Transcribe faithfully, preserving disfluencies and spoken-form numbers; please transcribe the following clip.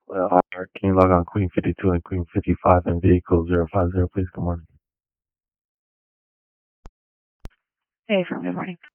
Well, hi, can you log on Queen fifty-two and Queen fifty-five and vehicle zero five zero, please? Good morning. Hey, from good morning.